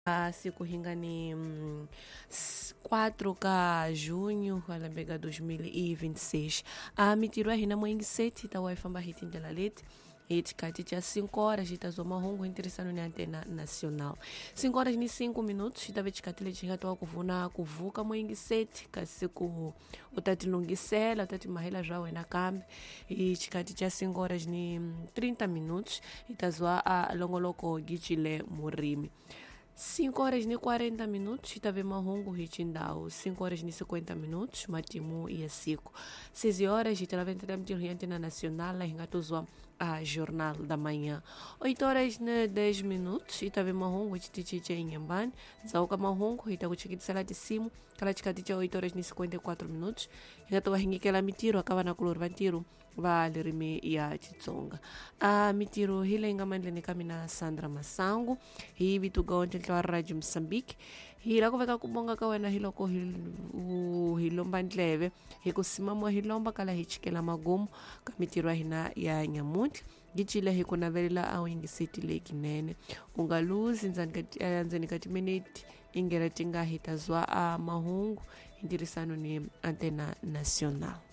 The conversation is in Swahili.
Siku hinga ni 4 ka junho alambega 2026. Mitiro hina mwingi seti itawa ifamba hiti ndela leti hiti kati cha 5 horas itazo mahungu interessano ni Antena Nacional. 5 horas ni 5 minutos itave chikatile chihatoa kuvuka mwingi seti kasiku utatilungisela utati mahela jawe na kambi chikati cha 5 horas ni 30 minutos itazwa longoloko gichile murimi. 5 horas ni 40 minutos itave mahungu hichindao. 5 horas ni 50 minutos matimu ya siku. 6 horas italaventera mtiro ya Antena Nacional hingatuzwa Jornal da Manhã. 8 horas ni 10 minutos itave mahungu chitichiche inyambani zauka mahungu itakuchikitsala simu kala chikati cha 8 horas ni 54 minutos hingatoa hingikela mitiro akawa na kulor vantiro valirime ya chitsonga. Mitiro hile ingamandlene kamina Sandra Masango hivi tugaonte wa Radio Msambiki hila kuveka kubonga kawena hiloko hilomba ndleve hikusimamwa hilomba kala hichikela magumu kamitiro hina ya nyamuti gichile hikuna velila au ingisiti leki nene ungaluzi nzani kati minute ingera tinga hitazwa mahungu indirisano ni Antena Nacional.